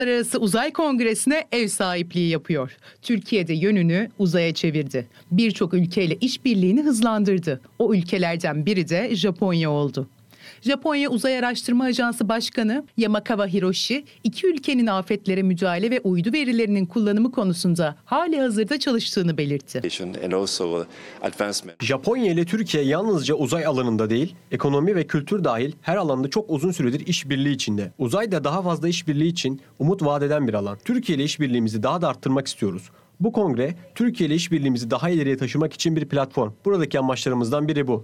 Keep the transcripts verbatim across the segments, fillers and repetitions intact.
Uluslararası Uzay Kongresi'ne ev sahipliği yapıyor. Türkiye'de yönünü uzaya çevirdi. Birçok ülkeyle işbirliğini hızlandırdı. O ülkelerden biri de Japonya oldu. Japonya Uzay Araştırma Ajansı Başkanı Yamakawa Hiroshi, iki ülkenin afetlere müdahale ve uydu verilerinin kullanımı konusunda hali hazırda çalıştığını belirtti. Japonya ile Türkiye yalnızca uzay alanında değil, ekonomi ve kültür dahil her alanda çok uzun süredir işbirliği içinde. Uzayda daha fazla işbirliği için umut vaat eden bir alan. Türkiye ile işbirliğimizi daha da arttırmak istiyoruz. Bu kongre, Türkiye ile işbirliğimizi daha ileriye taşımak için bir platform. Buradaki amaçlarımızdan biri bu.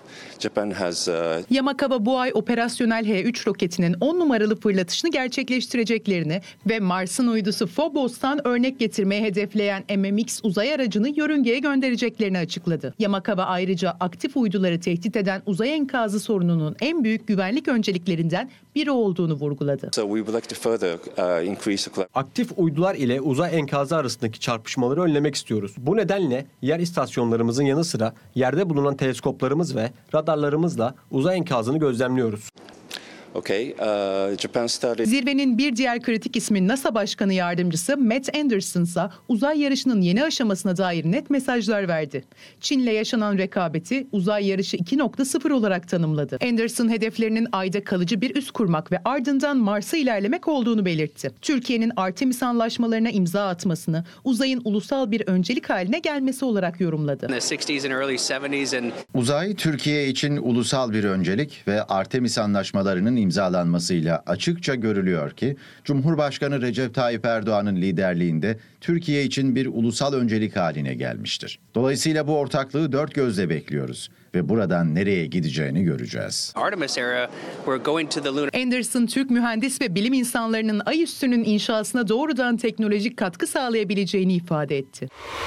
Yamakawa bu ay operasyonel H üç roketinin on numaralı fırlatışını gerçekleştireceklerini ve Mars'ın uydusu Phobos'tan örnek getirmeyi hedefleyen M M X uzay aracını yörüngeye göndereceklerini açıkladı. Yamakawa ayrıca aktif uyduları tehdit eden uzay enkazı sorununun en büyük güvenlik önceliklerinden biri olduğunu vurguladı. Aktif uydular ile uzay enkazı arasındaki çarpışmaları önlemek istiyoruz. Bu nedenle yer istasyonlarımızın yanı sıra yerde bulunan teleskoplarımız ve radarlarımızla uzay enkazını gözlemliyoruz. Okay, uh, Japan started... Zirvenin bir diğer kritik ismi NASA Başkanı Yardımcısı Matt Anderson ise uzay yarışının yeni aşamasına dair net mesajlar verdi. Çin'le yaşanan rekabeti uzay yarışı iki nokta sıfır olarak tanımladı. Anderson hedeflerinin ayda kalıcı bir üs kurmak ve ardından Mars'a ilerlemek olduğunu belirtti. Türkiye'nin Artemis anlaşmalarına imza atmasını uzayın ulusal bir öncelik haline gelmesi olarak yorumladı. Uzay Türkiye için ulusal bir öncelik ve Artemis anlaşmalarının imzalanmasıyla açıkça görülüyor ki Cumhurbaşkanı Recep Tayyip Erdoğan'ın liderliğinde Türkiye için bir ulusal öncelik haline gelmiştir. Dolayısıyla bu ortaklığı dört gözle bekliyoruz ve buradan nereye gideceğini göreceğiz. Anderson, Türk mühendis ve bilim insanlarının ay üssünün inşasına doğrudan teknolojik katkı sağlayabileceğini ifade etti.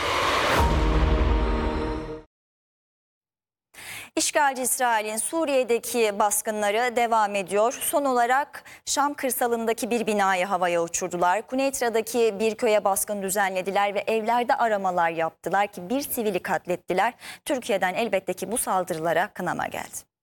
İşgalci İsrail'in Suriye'deki baskınları devam ediyor. Son olarak Şam kırsalındaki bir binayı havaya uçurdular. Kuneyitra'daki bir köye baskın düzenlediler ve evlerde aramalar yaptılar ki bir sivili katlettiler. Türkiye'den elbette ki bu saldırılara kınama geldi.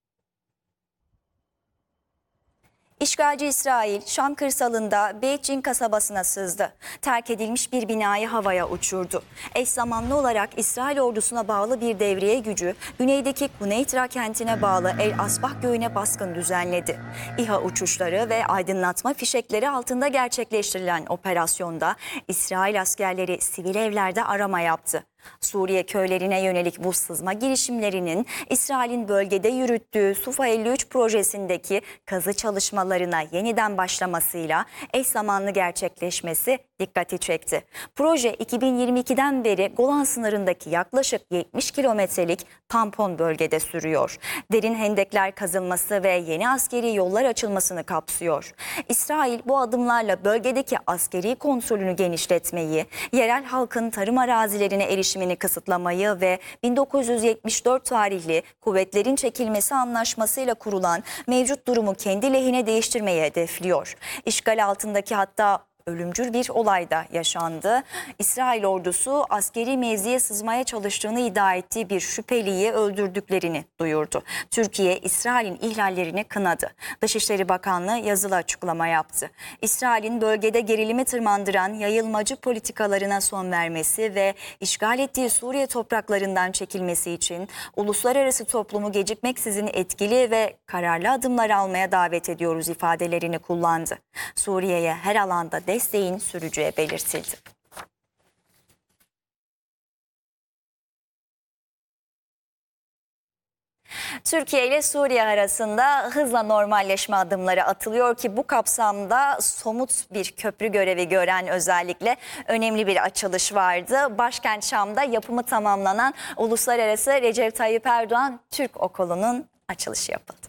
İşgalci İsrail, Şam kırsalında Beit Cin kasabasına sızdı. Terk edilmiş bir binayı havaya uçurdu. Eş zamanlı olarak İsrail ordusuna bağlı bir devriye gücü, güneydeki Kuneytra kentine bağlı El Asbah göğüne baskın düzenledi. İHA uçuşları ve aydınlatma fişekleri altında gerçekleştirilen operasyonda İsrail askerleri sivil evlerde arama yaptı. Suriye köylerine yönelik bu sızma girişimlerinin İsrail'in bölgede yürüttüğü Sufa elli üç projesindeki kazı çalışmalarına yeniden başlamasıyla eş zamanlı gerçekleşmesi dikkati çekti. Proje iki bin yirmi ikiden beri Golan sınırındaki yaklaşık yetmiş kilometrelik tampon bölgede sürüyor. Derin hendekler kazılması ve yeni askeri yollar açılmasını kapsıyor. İsrail bu adımlarla bölgedeki askeri kontrolünü genişletmeyi, yerel halkın tarım arazilerine erişimini kısıtlamayı ve bin dokuz yüz yetmiş dört tarihli Kuvvetlerin Çekilmesi Anlaşması'yla kurulan mevcut durumu kendi lehine değiştirmeyi hedefliyor. İşgal altındaki hatta ölümcül bir olay da yaşandı. İsrail ordusu askeri mevziye sızmaya çalıştığını iddia ettiği bir şüpheliyi öldürdüklerini duyurdu. Türkiye, İsrail'in ihlallerini kınadı. Dışişleri Bakanlığı yazılı açıklama yaptı. İsrail'in bölgede gerilimi tırmandıran yayılmacı politikalarına son vermesi ve işgal ettiği Suriye topraklarından çekilmesi için uluslararası toplumu gecikmeksizin etkili ve kararlı adımlar almaya davet ediyoruz ifadelerini kullandı. Suriye'ye her alanda desteğin süreceği belirtildi. Türkiye ile Suriye arasında hızla normalleşme adımları atılıyor ki bu kapsamda somut bir köprü görevi gören özellikle önemli bir açılış vardı. Başkent Şam'da yapımı tamamlanan Uluslararası Recep Tayyip Erdoğan Türk Okulu'nun açılışı yapıldı.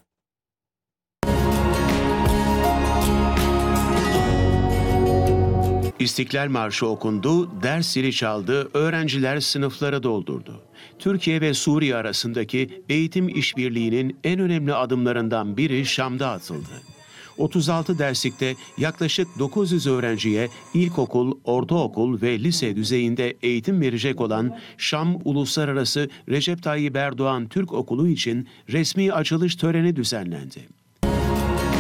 İstiklal Marşı okundu, ders zili çaldı, öğrenciler sınıflara doldurdu. Türkiye ve Suriye arasındaki eğitim işbirliğinin en önemli adımlarından biri Şam'da atıldı. otuz altı derslikte yaklaşık dokuz yüz öğrenciye ilkokul, ortaokul ve lise düzeyinde eğitim verecek olan Şam Uluslararası Recep Tayyip Erdoğan Türk Okulu için resmi açılış töreni düzenlendi.